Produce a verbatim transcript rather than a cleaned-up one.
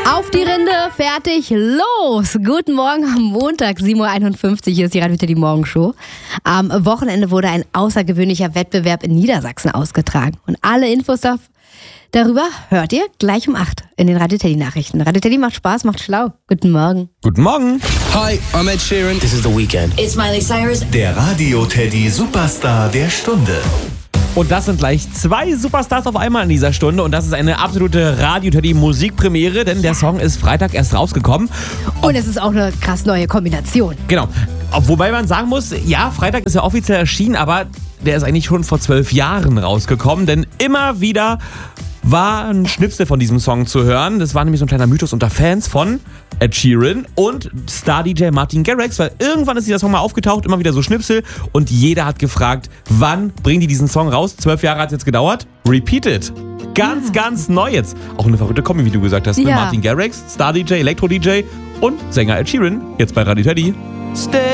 Auf die Rinde, fertig, los! Guten Morgen am Montag, sieben Uhr einundfünfzig, hier ist die Radio Teddy Morgenshow. Am Wochenende wurde ein außergewöhnlicher Wettbewerb in Niedersachsen ausgetragen. Und alle Infos darüber hört ihr gleich um acht in den Radio Teddy Nachrichten. Radio Teddy macht Spaß, macht schlau. Guten Morgen. Guten Morgen. Hi, I'm Ed Sheeran. This is The Weeknd. It's Miley Cyrus. Der Radio Teddy Superstar der Stunde. Und das sind gleich zwei Superstars auf einmal in dieser Stunde. Und das ist eine absolute Radio Teddy Musikpremiere, denn der Song ist Freitag erst rausgekommen. Und es ist auch eine krass neue Kombination. Genau. Wobei man sagen muss, ja, Freitag ist ja offiziell erschienen, aber der ist eigentlich schon vor zwölf Jahren rausgekommen. Denn immer wieder war ein Schnipsel von diesem Song zu hören. Das war nämlich so ein kleiner Mythos unter Fans von Ed Sheeran und Star-D J Martin Garrix, weil irgendwann ist dieser Song mal aufgetaucht, immer wieder so Schnipsel und jeder hat gefragt, wann bringen die diesen Song raus? Zwölf Jahre hat es jetzt gedauert. Repeat it. Ganz, ja. ganz neu jetzt. Auch eine verrückte Kombi, wie du gesagt hast. Ja. Mit Martin Garrix, Star-D J, Elektro-D J und Sänger Ed Sheeran. Jetzt bei Radio Teddy. Stay